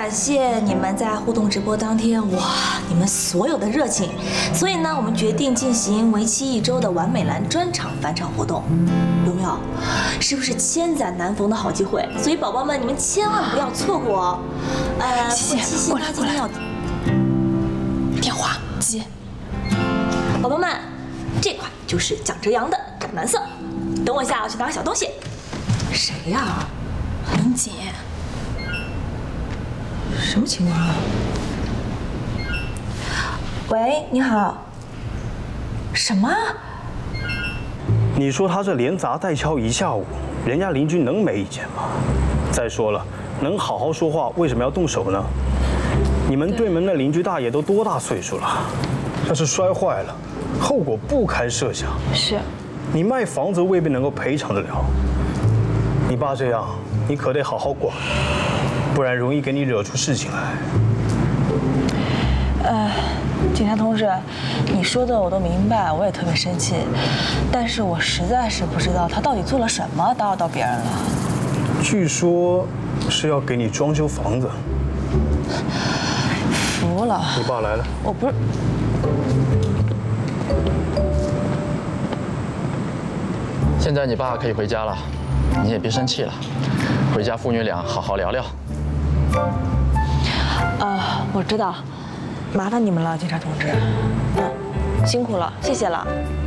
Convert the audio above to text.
感谢你们在互动直播当天，哇，你们所有的热情，所以呢，我们决定进行为期1周的完美蓝专场返场活动，有没有？是不是千载难逢的好机会？所以宝宝们，你们千万不要错过哦。 谢谢，过来。电话接。 宝宝们，这款就是蒋哲阳的斩男色。等我一下，我去拿个小东西。谁呀？ 林姐。 什么情况啊？喂，你好。什么？ 你说他这连砸带敲1下午，人家邻居能没意见吗？再说了，能好好说话，为什么要动手呢？你们对门的邻居大爷都多大岁数了？要是摔坏了，后果不堪设想。 是。 你卖房子未必能够赔偿得了。你爸这样，你可得好好管，不然容易给你惹出事情来。 警察同志，你说的我都明白，我也特别生气，但是我实在是不知道他到底做了什么打扰到别人了。 据说是要给你装修房子。 服了。 你爸来了。 我不是。 现在你爸可以回家了，你也别生气了，回家父女俩好好聊聊。 我知道，麻烦你们了，警察同志。辛苦了，谢谢了。